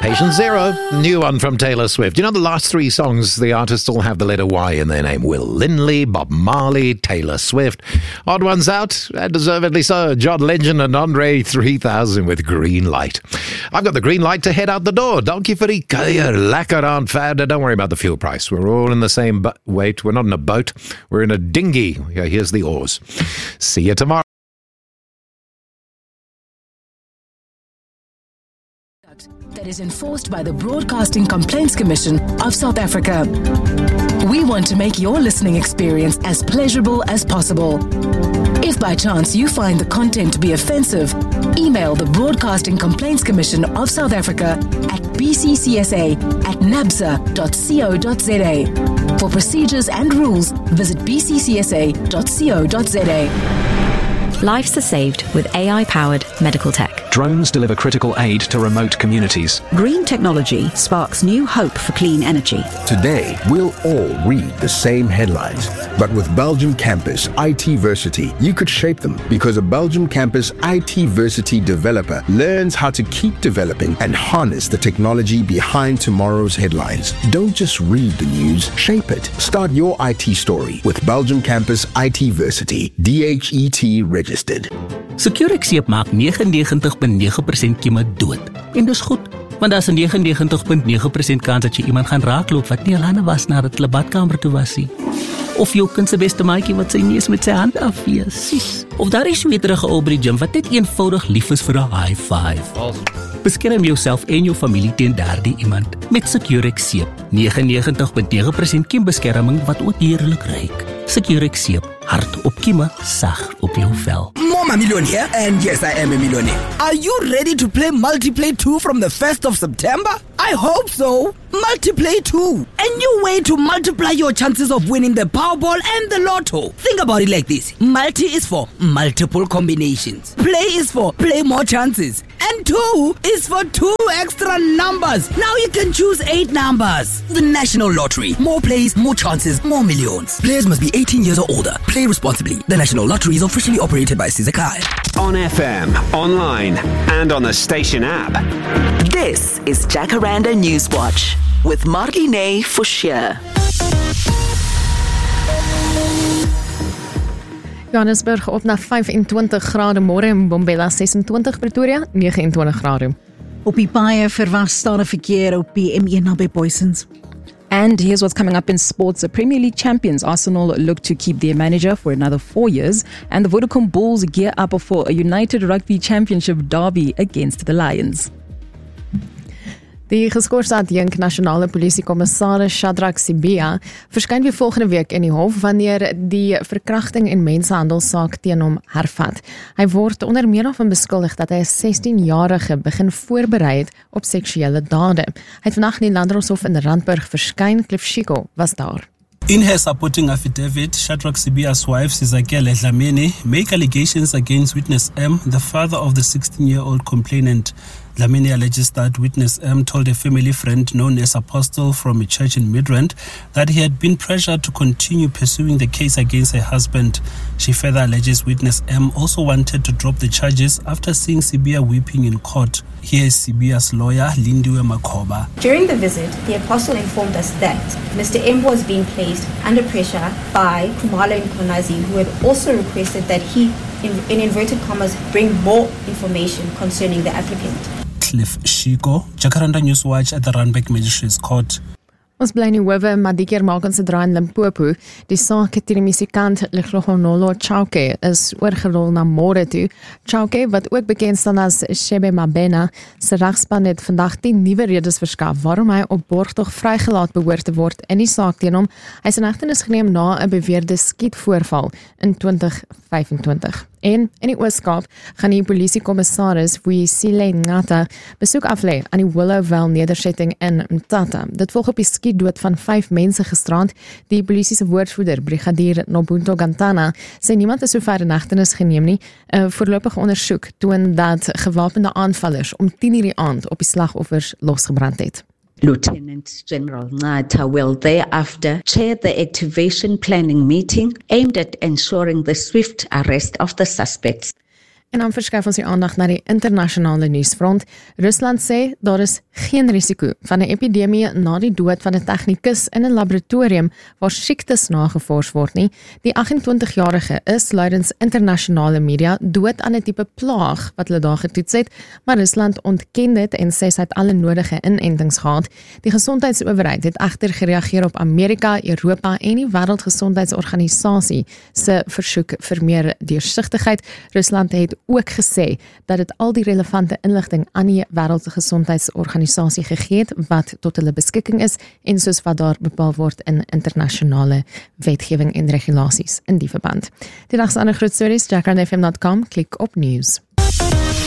Patient Zero, new one from Taylor Swift. You know the last three songs, the artists all have the letter Y in their name. Will Lindley, Bob Marley, Taylor Swift. Odd ones out, and deservedly so. John Legend and Andre 3000 with Green Light. I've got the green light to head out the door. Dankie vir die kuier. Lekker aan verder. Don't worry about the fuel price. We're all in the same wait, we're not in a boat. We're in a dinghy. Yeah, here's the oars. See you tomorrow. That is enforced by the Broadcasting Complaints Commission of South Africa. We want to make your listening experience as pleasurable as possible. If by chance you find the content to be offensive, email the Broadcasting Complaints Commission of South Africa at bccsa@nabsa.co.za. For procedures and rules, visit bccsa.co.za. Lives are saved with AI-powered medical tech. Drones deliver critical aid to remote communities. Green technology sparks new hope for clean energy. Today, we'll all read the same headlines. But with Belgium Campus IT-versity, you could shape them, because a Belgium Campus IT-versity developer learns how to keep developing and harness the technology behind tomorrow's headlines. Don't just read the news, shape it. Start your IT story with Belgium Campus IT-versity, DHET registered. Securexeep maak 99.9% kieme dood. En dis goed, want daar's 'n 99.9% kans dat jy iemand gaan raakloop wat nie al hande was nadat hulle badkamer toe was nie. Of jou kind se beste maatjie wat sy neus met sy hand afvee, sies. Of daar is weterige ou by die gym wat net eenvoudig lief is vir 'n high five. Beskerm jouself en jou familie teen daardie iemand met Securexeep. 99.9% kiembeskerming wat ook heerlik ruik. Securexeep, hard op kieme, sag op jou vel. Mama Millionaire, and yes, I am a millionaire. Are you ready to play Multiplay 2 from the 1st of September? I hope so. Multiplay 2. A new way to multiply your chances of winning the Powerball and the Lotto. Think about it like this. Multi is for multiple combinations. Play is for play more chances. And 2 is for 2 extra numbers. Now you can choose 8 numbers. The National Lottery. More plays, more chances, more millions. Players must be 18 years or older. Play responsibly. The National Lottery is officially operated by Sizakai. On FM, online, and on the station app. This is Jacaranda Newswatch with Marlene Forshire. Johannesburg op na 25 grade môre en Mbombela 26, Pretoria 29 grade. Op die paaie verwag stare verkeer op die M1 naby Boysens. And here's what's coming up in sports. The Premier League champions Arsenal look to keep their manager for another 4 years, and the Vodacom Bulls gear up for a United Rugby Championship derby against the Lions. Die geskorste adjunk nasionale polisiekommissaris Shadrack Sibia verskyn weer volgende week in die hof wanneer die verkrachting en mensenhandelssaak teen hom hervat. Hy word onder meer van beskuldig dat hy 'n 16-jarige begin voorberei het op seksuele dade. Hy het vandag in die Landdroshof in Randburg verskyn. Cliff Chico was daar. In her supporting affidavit, Shadrack Sibia's wife, Sizakele Dlamini, make allegations against witness M, the father of the 16-year-old complainant. Dlamini alleges that witness M told a family friend known as Apostle from a church in Midrand that he had been pressured to continue pursuing the case against her husband. She further alleges witness M also wanted to drop the charges after seeing Sibia weeping in court. Here is Sibia's lawyer, Lindiwe Makoba. During the visit, the apostle informed us that Mr. M was being placed under pressure by Khumalo Nkonazi, who had also requested that he, in inverted commas, bring more information concerning the applicant. Cliff Chico, Jacaranda Newswatch at the Randburg Magistrates Court. Ons bly nie howe, maar die keer maak ons 'n draai in Limpopo. Die saak teen die musikant Leglogololo Chauke is oorgerol na môre toe. Chauke, wat ook bekend staan as Shebe Mabena, se regspan het vandag 10 nuwe redes verskaf waarom hy op borgtog vrygelaat behoort te word in die saak teen hom. Hy is in hegtenis geneem na 'n beweerde skietvoorval in 2025. En in die Oos-Kaap gaan die polisiekommissaris Vuyisile Ngata besoek aflê aan die Willowvale nedersetting in Mthatha. Dit volg op die skietdood van 5 mense gisterand. Die polisie se woordvoerder, brigadier Nobunto Gantana, sê niemand is sover in hegtenis geneem nie. 'n Voorlopige ondersoek toon dat gewapende aanvallers om 10:00 die aand op die slagoffers losgebrand het. Lieutenant General Ngata will thereafter chair the activation planning meeting aimed at ensuring the swift arrest of the suspects. En dan verskuif ons die aandag na die internasionale nuusfront. Rusland sê daar is geen risiko van 'n epidemie na die dood van 'n tegnikus in 'n laboratorium waar siektes nagevors word nie. Die 28-jarige is luidens internasionale media dood aan 'n tipe plaag wat hulle daar getoets het, maar Rusland ontken dit en sê sy het alle nodige inentings gehad. Die gesondheidsowerheid het egter gereageer op Amerika, Europa en die Wêreldgesondheidsorganisasie se versoek vir meer deursigtigheid. Rusland het ook gesê dat dit al die relevante inligting aan die Wêreldgesondheidsorganisasie gegee het wat tot hulle beskikking is en soos wat daar bepaal word in internasionale wetgewing en regulasies in die verband. Die dag se ander groot stories, jackrandfm.com, klik op news.